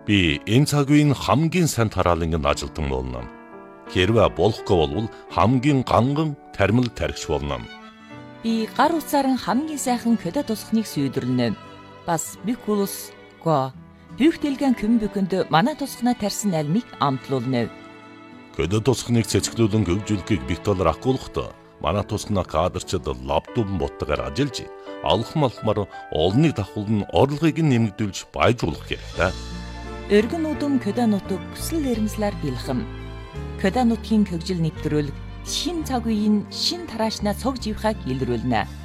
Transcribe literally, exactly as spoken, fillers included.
Би энэ цаг үеийн хамгийн сайн тараалангийн ажилтан болно. Хэрвээ болохгүй бол хамгийн ганган тармил тархич болно. Би гар утсаар хамгийн сайхан көдө тусахныг сүйдэрлэнэ. Бас бикулус го Büchtelgän kümbükündü манай тусахнаа тарьсан альмыг амтлуулна. Көдө тусахныг цэцгэлүүлэн хөгжүүлэхийг Виктор акуулахдаа манай тусахнаа кадрчид лаптопн боттогоор ажиллаж алхам алхмаар олныг давхуулн орлогыг нэмэгдүүлж баяжуулах хэрэгтэй. Өргөн удам көдө нутаг хүсэл эрмслэр бэлхэм. Көдө нутгийн хөгжил нэвтрүүлэг шин цаг үеийн шин тараашнаа цог живхаг илрүүлнэ.